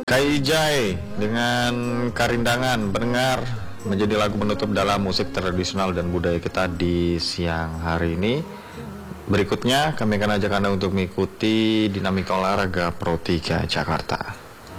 Kaijai dengan Karindangan pendengar menjadi lagu penutup dalam musik tradisional dan budaya kita di siang hari ini. Berikutnya kami akan ajak Anda untuk mengikuti dinamika olahraga Pro 3 Jakarta.